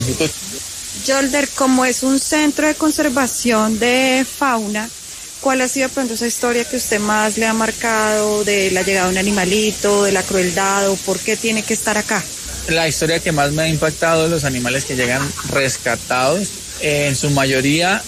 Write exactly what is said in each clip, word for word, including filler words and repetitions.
Yolder, como es un centro de conservación de fauna, ¿cuál ha sido de pronto esa historia que usted más le ha marcado de la llegada de un animalito, de la crueldad o por qué tiene que estar acá? La historia que más me ha impactado de los animales que llegan rescatados, eh, en su mayoría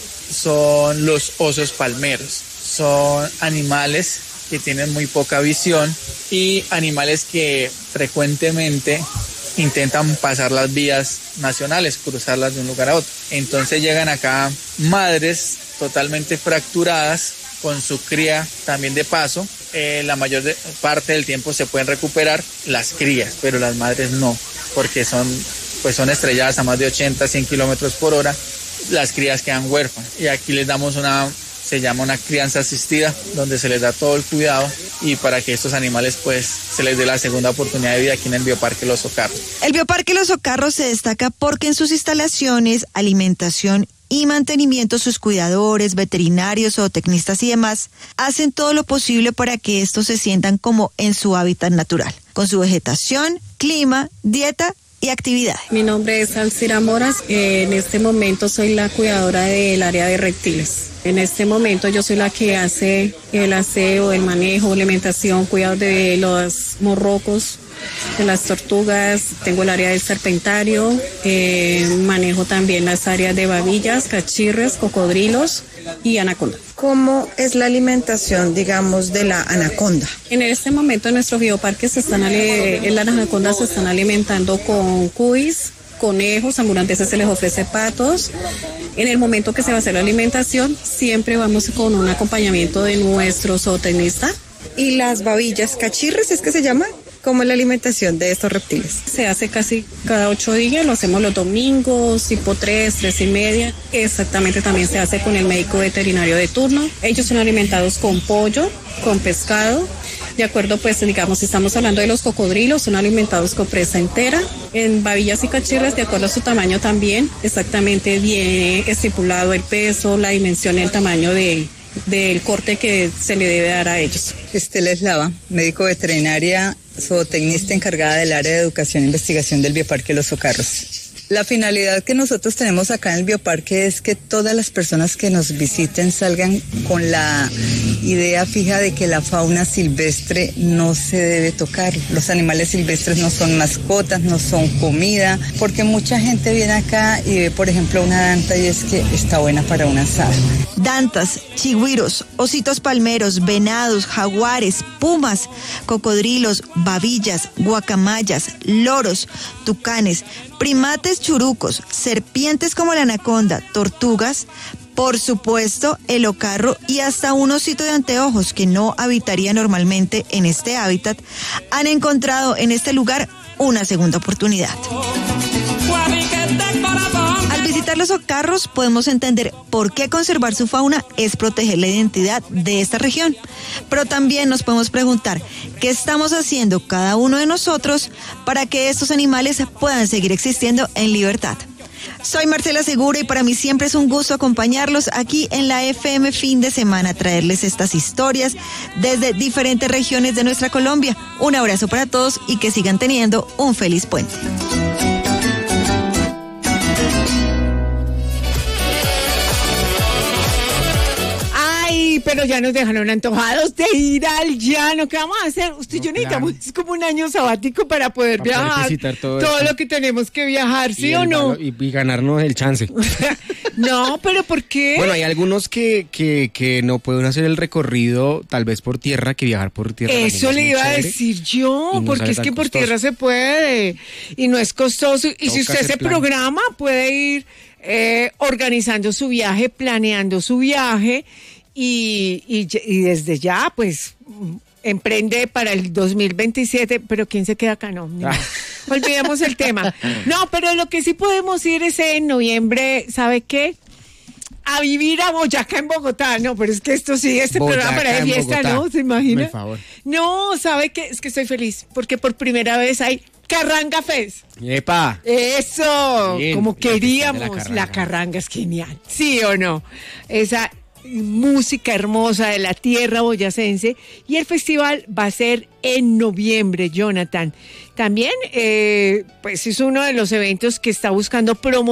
son los osos palmeros. Son animales que tienen muy poca visión y animales que frecuentemente intentan pasar las vías nacionales, cruzarlas de un lugar a otro. Entonces llegan acá madres totalmente fracturadas con su cría también de paso. Eh, la mayor de, parte del tiempo se pueden recuperar las crías, pero las madres no, porque son, pues son estrelladas a más de ochenta, cien kilómetros por hora. Las crías quedan huérfanas y aquí les damos una, se llama una crianza asistida, donde se les da todo el cuidado y para que estos animales pues se les dé la segunda oportunidad de vida aquí en el Bioparque Los Ocarros. El Bioparque Los Ocarros se destaca porque en sus instalaciones, alimentación y mantenimiento, sus cuidadores, veterinarios, zootecnistas y demás hacen todo lo posible para que estos se sientan como en su hábitat natural, con su vegetación, clima, dieta y actividades. Mi nombre es Alcira Moras, eh, en este momento soy la cuidadora del área de reptiles. En este momento yo soy la que hace el aseo, el manejo, alimentación, cuidado de los morrocos, de las tortugas, tengo el área del serpentario, eh, manejo también las áreas de babillas, cachirres, cocodrilos y anaconda. ¿Cómo es la alimentación, digamos, de la anaconda? En este momento en nuestro bioparque se están, en las anacondas se están alimentando con cuis, conejos, algunas veces se les ofrece patos. En el momento que se va a hacer la alimentación, siempre vamos con un acompañamiento de nuestro zootecnista. ¿Y las babillas, cachirres, es que se llaman? ¿Cómo es la alimentación de estos reptiles? Se hace casi cada ocho días, lo hacemos los domingos, tipo tres, tres y media. Exactamente, también se hace con el médico veterinario de turno. Ellos son alimentados con pollo, con pescado. De acuerdo, pues, digamos, si estamos hablando de los cocodrilos, son alimentados con presa entera. En babillas y cachirras, de acuerdo a su tamaño también, exactamente viene estipulado el peso, la dimensión y el tamaño de... del corte que se le debe dar a ellos. Estela Eslava, médico veterinaria, zootecnista encargada del área de educación e investigación del Bioparque Los Ocarros. La finalidad que nosotros tenemos acá en el Bioparque es que todas las personas que nos visiten salgan con la idea fija de que la fauna silvestre no se debe tocar. Los animales silvestres no son mascotas, no son comida, porque mucha gente viene acá y ve, por ejemplo, una danta y es que está buena para un asado. Dantas, chigüiros, ositos palmeros, venados, jaguares, pumas, cocodrilos, babillas, guacamayas, loros, tucanes, primates churucos, serpientes como la anaconda, tortugas, por supuesto el ocarro y hasta un osito de anteojos que no habitaría normalmente en este hábitat, han encontrado en este lugar una segunda oportunidad. Al visitar los ocarros podemos entender por qué conservar su fauna es proteger la identidad de esta región, pero también nos podemos preguntar qué estamos haciendo cada uno de nosotros para que estos animales puedan seguir existiendo en libertad. Soy Marcela Segura y para mí siempre es un gusto acompañarlos aquí en la F M Fin de Semana, traerles estas historias desde diferentes regiones de nuestra Colombia. Un abrazo para todos y que sigan teniendo un feliz puente. Pero ya nos dejaron antojados de ir al llano. ¿Qué vamos a hacer? Usted y yo necesitamos claro. como un año sabático para poder para viajar. Poder todo todo lo que tenemos que viajar, ¿sí y o no? Y, y ganarnos el chance. No, pero ¿por qué? Bueno, hay algunos que, que, que no pueden hacer el recorrido tal vez por tierra, que viajar por tierra. Eso le iba a decir yo, no porque es que por costoso. Tierra se puede y no es costoso. Y Toca si usted se plan. programa, puede ir eh, organizando su viaje, planeando su viaje. Y, y, y desde ya, pues, emprende para el dos mil veintisiete, pero ¿quién se queda acá? No, no. Ah. Olvidemos el tema. No, pero lo que sí podemos ir es en noviembre, ¿sabe qué? A vivir a Boyacá en Bogotá. No, pero es que esto sí, este Boyacá programa para de fiesta, ¿no? ¿Se imagina? Por favor. No, ¿sabe qué? Es que estoy feliz, porque por primera vez hay Carranga Fest. ¡Epa! Eso, Bien, como queríamos. La carranga. la carranga es genial, ¿sí o no? Esa música hermosa de la tierra boyacense y el festival va a ser en noviembre, Jonathan. también, eh, pues es uno de los eventos que está buscando promover